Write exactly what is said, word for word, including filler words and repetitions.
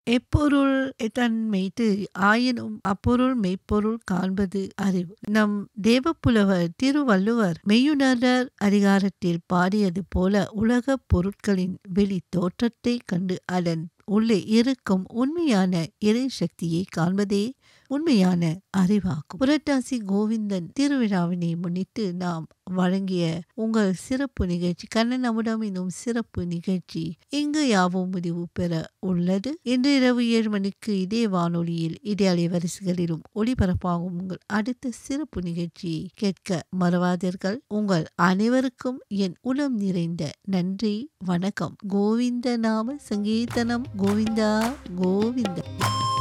எப்பொருள் தன்மெய்த்து ஆயினும் அப்பொருள் மெய்ப்பொருள் காண்பது அறிவு. நம் தேவப்புலவர் திருவள்ளுவர் மெய்யுணர்தல் அதிகாரத்தில் பாடியது போல உலகப் பொருட்களின் வெளி தோற்றத்தைக் கண்டு அதன் உள்ளே இருக்கும் உண்மையான இறை சக்தியை காண்பதே உண்மையான அறிவாகும். புரட்டாசி கோவிந்தன் திருவிழாவினை முன்னிட்டு நாம் வழங்கிய உங்கள் சிறப்பு நிகழ்ச்சி கண்ணன் அமுதம் என்னும் சிறப்பு நிகழ்ச்சி இங்கு யாவும் முடிவு பெற உள்ளது. இன்று இரவு ஏழு மணிக்கு இதே வானொலியில் இதே அலைவரிசைகளிலும் ஒளிபரப்பாகும் உங்கள் அடுத்த சிறப்பு நிகழ்ச்சியை கேட்க மறவாதீர்கள். உங்கள் அனைவருக்கும் என் உளம் நிறைந்த நன்றி, வணக்கம். கோவிந்த நாம சங்கீர்த்தனம். கோவிந்தா கோவிந்தா.